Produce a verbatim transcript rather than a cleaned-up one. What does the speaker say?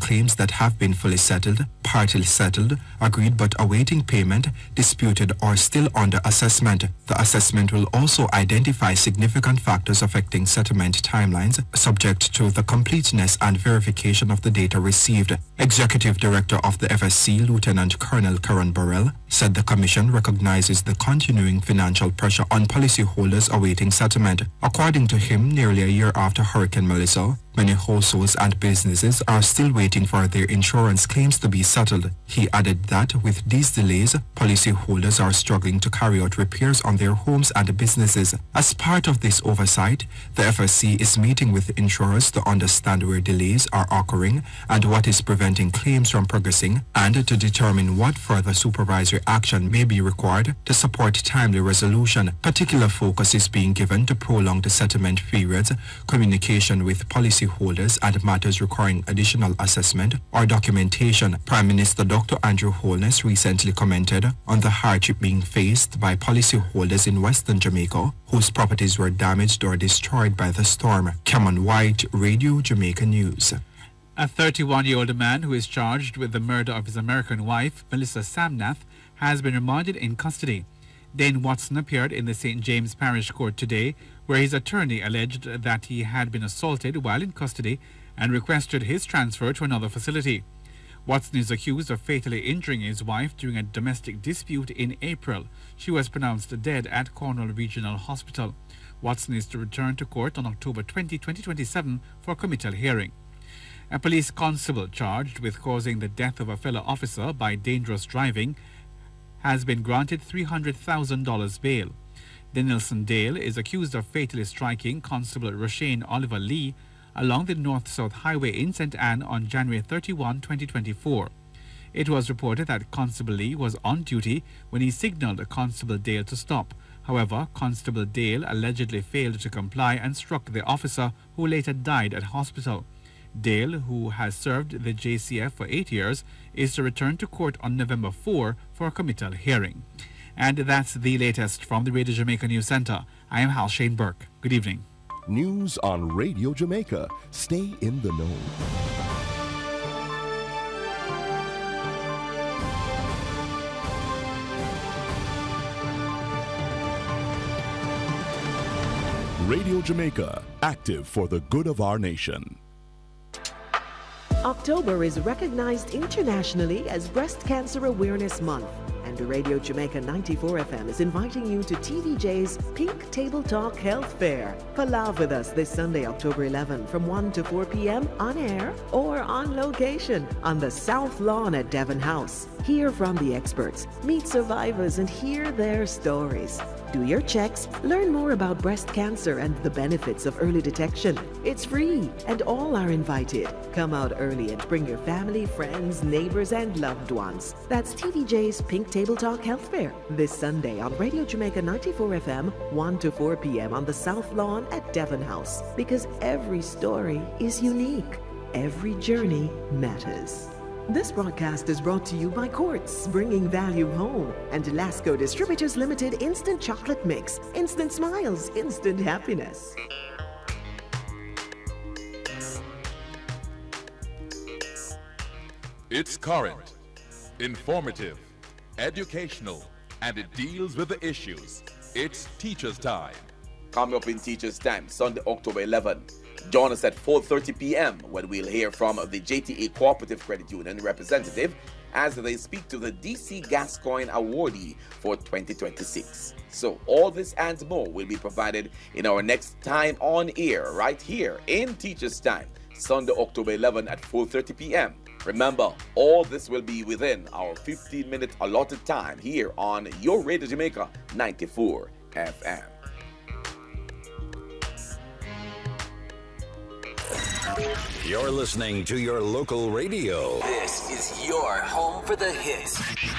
claims that have been fully settled, partly settled, agreed but awaiting payment, disputed or still under assessment. The assessment will also identify significant factors affecting settlement timelines, subject to the completeness and verification of the data received. Executive Director of the F S C, Lieutenant Colonel Karen Burrell, said the Commission recognizes the continuing financial pressure on policyholders awaiting settlement. According to him, nearly a year after Hurricane Melissa, many households and businesses are still waiting for their insurance claims to be settled. He added that with these delays, policyholders are struggling to carry out repairs on their homes and businesses. As part of this oversight, the F S C is meeting with insurers to understand where delays are occurring and what is preventing claims from progressing, and to determine what further supervisory action may be required to support timely resolution. Particular focus is being given to prolonged settlement periods, communication with policyholders, and matters requiring additional assessment or documentation. Prime Minister Doctor Andrew Holness recently commented on the hardship being faced by policyholders in Western Jamaica whose properties were damaged or destroyed by the storm. Cameron White, Radio Jamaica News. A thirty-one-year-old man who is charged with the murder of his American wife, Melissa Samnath, has been remanded in custody. Dane Watson appeared in the Saint James Parish Court today, where his attorney alleged that he had been assaulted while in custody and requested his transfer to another facility. Watson is accused of fatally injuring his wife during a domestic dispute in April. She was pronounced dead at Cornwall Regional Hospital. Watson is to return to court on October twentieth, twenty twenty-seven for a committal hearing. A police constable charged with causing the death of a fellow officer by dangerous driving has been granted three hundred thousand dollars bail. Denilson Dale is accused of fatally striking Constable Roshane Oliver Lee along the North-South Highway in Saint Anne on January thirty-first, twenty twenty-four. It was reported that Constable Lee was on duty when he signaled Constable Dale to stop. However, Constable Dale allegedly failed to comply and struck the officer, who later died at hospital. Dale, who has served the J C F for eight years, is to return to court on November fourth for a committal hearing. And that's the latest from the Radio Jamaica News Center. I am Hal Shane Burke. Good evening. News on Radio Jamaica. Stay in the know. Radio Jamaica, active for the good of our nation. October is recognized internationally as Breast Cancer Awareness Month, and Radio Jamaica ninety-four F M is inviting you to T V J's Pink Table Talk Health Fair. Palav with us this Sunday, October eleventh from one to four p.m. on air or on location on the South Lawn at Devon House. Hear from the experts, meet survivors, and hear their stories. Do your checks, learn more about breast cancer and the benefits of early detection. It's free and all are invited. Come out early and bring your family, friends, neighbors, and loved ones. That's T V J's Pink Table Talk Health Fair this Sunday on Radio Jamaica ninety-four F M, one to four p.m. on the South Lawn at Devon House. Because every story is unique. Every journey matters. This broadcast is brought to you by Quartz, bringing value home, and Lasco Distributors Limited Instant Chocolate Mix. Instant smiles, instant happiness. It's current, informative, educational, and it deals with the issues. It's Teacher's Time. Coming up in Teacher's Time, Sunday, October eleventh. Join us at four thirty p.m. when we'll hear from the J T A Cooperative Credit Union representative as they speak to the D C Gascoigne awardee for twenty twenty-six. So all this and more will be provided in our next time on air right here in Teacher's Time, Sunday, October eleventh at four thirty p.m. Remember, all this will be within our fifteen minute allotted time here on your Radio Jamaica ninety-four F M. You're listening to your local radio. This is your home for the hits.